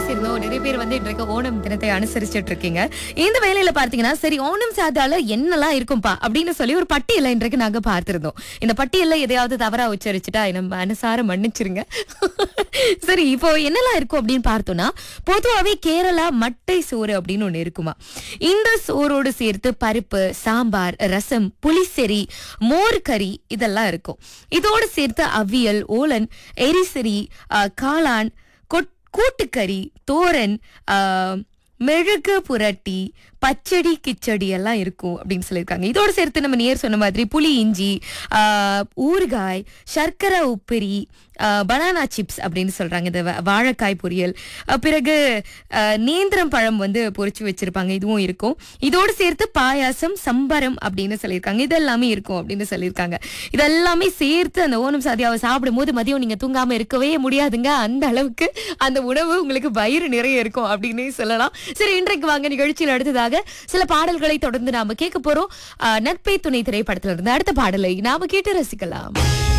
பேசியிருந்தோம். நிறைய பேர் இன்றைக்கு ஓணம் தினத்தை அனுசரிச்சுட்டு இருக்கீங்க. இந்த வேளையில பார்த்தீங்கன்னா, சரி ஓணம் சாதால என்னெல்லாம் இருக்கும்பா அப்படின்னு சொல்லி ஒரு பட்டியலை இன்றைக்கு நாங்க பார்த்திருந்தோம். இந்த பட்டியல்ல எதையாவது தவறா உச்சரிச்சுட்டா நம்ம மனசார மன்னிச்சிருங்க. சரி, இப்போ என்னெல்லாம் இருக்கும் அப்படின்னு பார்த்தோம்னா, பொதுவாவே கேரளா மட்டை சோறு அப்படின்னு ஒண்ணு இருக்குமா. இந்த சோறோடு சேர்த்து பருப்பு, சாம்பார், ரசம், புளிசெரி, மோர் கறி இதெல்லாம் இருக்கும். இதோடு சேர்த்து அவியல், ஓலன், எரிசரி, காளான், கூட்டுக்கறி, தோரன், மெழுகு புரட்டி, பச்சடி, கிச்சடி எல்லாம் இருக்கும் அப்படின்னு சொல்லியிருக்காங்க. இதோடு சேர்த்து நம்ம நேர் சொன்ன மாதிரி புளி இஞ்சி, ஊறுகாய், சர்க்கரை உப்பிரி, பனானா சிப்ஸ் அப்படின்னு சொல்றாங்க. இந்த வாழைக்காய் பொரியல், பிறகு நேந்திரம் பழம் பொரிச்சு வச்சிருப்பாங்க, இதுவும் இருக்கும். இதோடு சேர்த்து பாயாசம், சம்பரம் அப்படின்னு சொல்லியிருக்காங்க. இதெல்லாமே இருக்கும் அப்படின்னு சொல்லியிருக்காங்க. இதெல்லாமே சேர்த்து அந்த ஓணம் சாதியாவை சாப்பிடும் போது மதியம் நீங்க தூங்காம இருக்கவே முடியாதுங்க. அந்த அளவுக்கு அந்த உணவு உங்களுக்கு வயிறு நிறைய இருக்கும் அப்படின்னே சொல்லலாம். சரி, இன்றைக்கு வாங்க நிகழ்ச்சியில் அடுத்ததாக சில பாடல்களை தொடர்ந்து நாம கேட்க போறோம். நட்பே துணை திரைப்படத்துல இருந்து அடுத்த பாடலை நாம கேட்டு ரசிக்கலாம்.